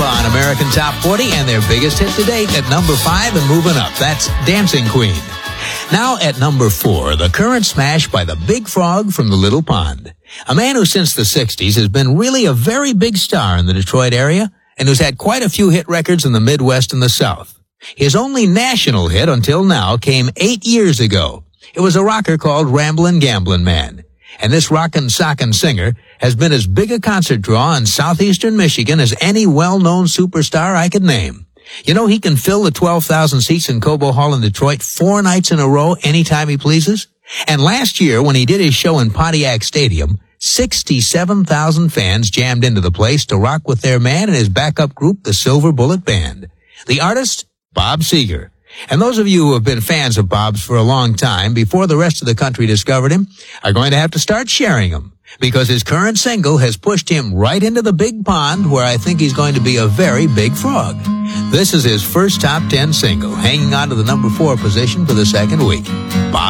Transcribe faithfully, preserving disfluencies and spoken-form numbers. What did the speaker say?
ABBA on American Top forty, and their biggest hit to date at number five and moving up. That's Dancing Queen. Now at number four, the current smash by the Big Frog from the Little Pond. A man who since the sixties has been really a very big star in the Detroit area and who's had quite a few hit records in the Midwest and the South. His only national hit until now came eight years ago. It was a rocker called Ramblin' Gamblin' Man. And this rockin' sockin' singer has been as big a concert draw in southeastern Michigan as any well-known superstar I could name. You know, he can fill the twelve thousand seats in Cobo Hall in Detroit four nights in a row anytime he pleases. And last year, when he did his show in Pontiac Stadium, sixty-seven thousand fans jammed into the place to rock with their man and his backup group, the Silver Bullet Band. The artist, Bob Seger. And those of you who have been fans of Bob's for a long time, before the rest of the country discovered him, are going to have to start sharing him, because his current single has pushed him right into the big pond where I think he's going to be a very big frog. This is his first top ten single, hanging on to the number four position for the second week. Bob